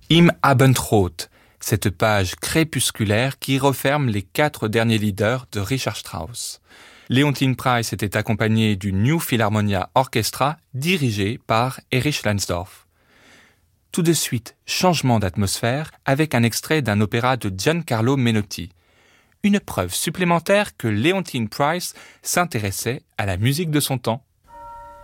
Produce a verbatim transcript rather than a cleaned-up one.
Im Abendrot, cette page crépusculaire qui referme les quatre derniers leaders de Richard Strauss. Leontyne Price était accompagné du New Philharmonia Orchestra dirigé par Erich Leinsdorf. Tout de suite, changement d'atmosphère avec un extrait d'un opéra de Giancarlo Menotti. Une preuve supplémentaire que Leontyne Price s'intéressait à la musique de son temps.